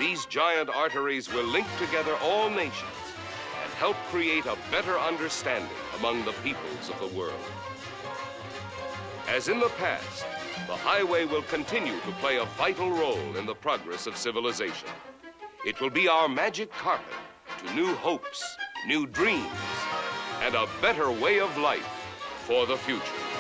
These giant arteries will link together all nations and help create a better understanding among the peoples of the world. As in the past, the highway will continue to play a vital role in the progress of civilization. It will be our magic carpet to new hopes, new dreams, and a better way of life for the future.